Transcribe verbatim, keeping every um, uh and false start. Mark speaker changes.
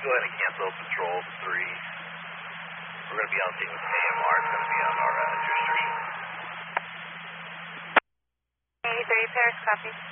Speaker 1: go ahead and cancel patrol three. We're going to be on scene with A M R. It's going to be on our uh, jurisdiction.
Speaker 2: eighty-three Paris, copy.